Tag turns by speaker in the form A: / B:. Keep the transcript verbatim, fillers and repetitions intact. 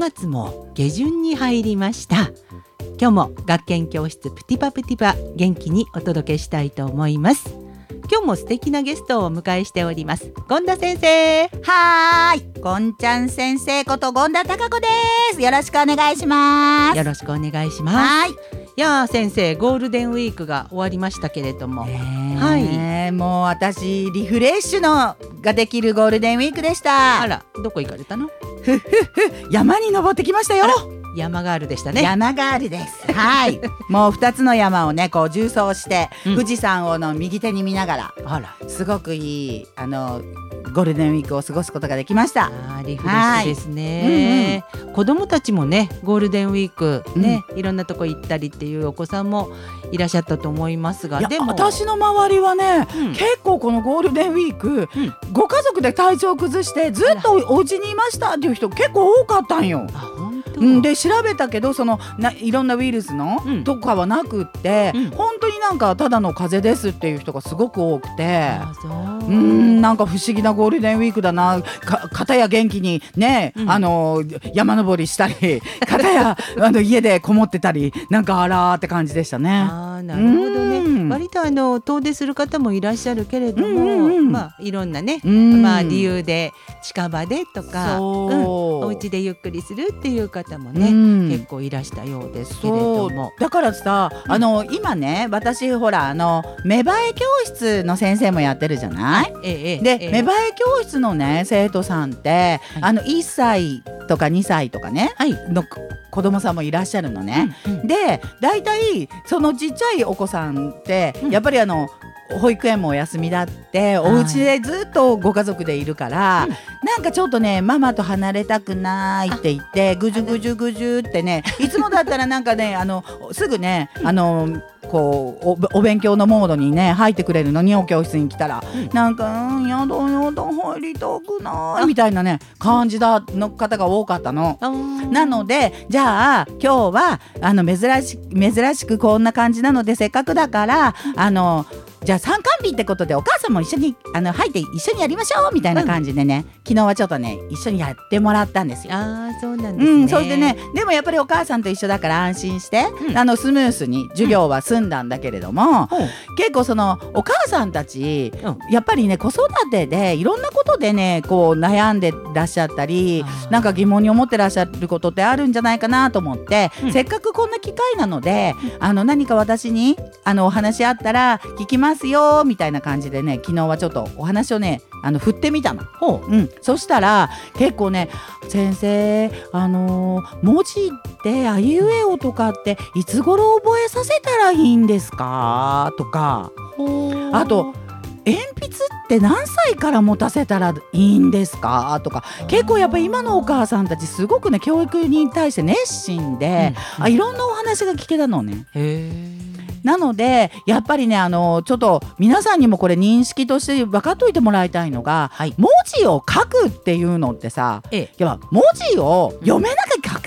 A: がつも下旬に入りました。今日も学研教室プティパプティパ元気にお届けしたいと思います。今日も素敵なゲストをお迎えしております。権田先生。
B: はーい、こんちゃん先生こと権田貴子です。よろしくお願いします。
A: よろしくお願いします。
B: はい。
A: いやー先生、ゴールデンウィークが終わりましたけれども、
B: はい、もう私リフレッシュのができるゴールデンウィークでした。
A: あら、どこ行かれたの？
B: ふっふっふ、山に登ってきましたよ。
A: 山ガールでしたね。
B: 山ガールです。はいもうふたつの山をねこう縦走して、うん、富士山をの右手に見ながら、あらすごくいいあのゴールデンウィークを過ごすことができました。
A: あ、リフレッシュですね、うんうん、子供たちもねゴールデンウィークね、うん、いろんなとこ行ったりっていうお子さんもいらっしゃったと思いますが、でも
B: 私の周りはね、うん、結構このゴールデンウィーク、うん、ご家族で体調崩してずっとお家にいましたっていう人結構多かったんよ。うん、で調べたけどそのないろんなウイルスの、うん、とかはなくって、うん、本当になんかただの風邪ですっていう人がすごく多くて、あ、そう、うん、なんか不思議なゴールデンウィークだな。か片や元気にね、うん、あの山登りしたり片やあの家でこもってたりなんかあらーって感じでしたね。
A: あ、なるほどね、うん、割とあの遠出する方もいらっしゃるけれども、うんうんうん、まあいろんなね、うん、まあ理由で近場でとか、うん、お家でゆっくりするっていう方もね、うん、結構いらしたようですけれども、
B: だからさ、うん、あの今ね私ほらあの芽生え教室の先生もやってるじゃない、ええ、で、ええ、芽生え教室のね生徒さんって、はい、あのいっさいとかにさいとかね、はい、の子供さんもいらっしゃるのね、うんうん、でだいたいそのちっちゃいお子さんって、うん、やっぱりあの保育園もお休みだってお家でずっとご家族でいるから、うん、なんかちょっとねママと離れたくないって言ってぐじゅぐじゅぐじゅってねいつもだったらなんかねあのすぐねあのこう お, お勉強のモードにね入ってくれるのにお教室に来たら、うん、なんかうんやだやだ入りたくないみたいなね感じだの方が多かったの。なのでじゃあ今日はあの珍し珍しくこんな感じなのでせっかくだからあのじゃあ参観日ってことでお母さんも一緒にあの入って一緒にやりましょうみたいな感じでね、うん、昨日はちょっとね一緒にやってもらったんですよ。
A: あー、そうなんですね、
B: うん、それでねでもやっぱりお母さんと一緒だから安心して、うん、あのスムースに授業は済んだんだけれども、うん、結構そのお母さんたち、うん、やっぱりね子育てでいろんなことでねこう悩んでらっしゃったりなんか疑問に思ってらっしゃることってあるんじゃないかなと思って、うん、せっかくこんな機会なので、うん、あの何か私にあのお話あったら聞きますよみたいな感じでね昨日はちょっとお話をねあの振ってみたの。ほう、うん、そしたら結構ね先生あのー、文字ってあいうえおとかっていつ頃覚えさせたらいいんですかとか、あと鉛筆って何歳から持たせたらいいんですかとか結構やっぱり今のお母さんたちすごくね教育に対して熱心で、うんうん、あいろんなお話が聞けたのね。へー。なのでやっぱりねあのちょっと皆さんにもこれ認識として分かっといてもらいたいのが、はい、文字を書くっていうのってさ、ええ、やっぱ文字を読めなきゃ